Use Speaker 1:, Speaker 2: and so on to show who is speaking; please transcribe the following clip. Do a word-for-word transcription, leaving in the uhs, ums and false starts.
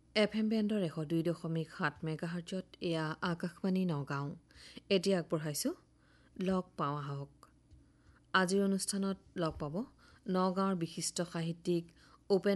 Speaker 1: F M বেণ্ডৰ এশ দুই দশমিক সাত মেগাহাৰ্জত এয়া আকাশবাণী নগাঁও। এতিয়া আগবঢ়াইছোঁ লগ পাওঁ আহক। আজিৰ অনুষ্ঠানত লগ পাব নগাঁৱৰ বিশিষ্ট সাহিত্যিক উপেন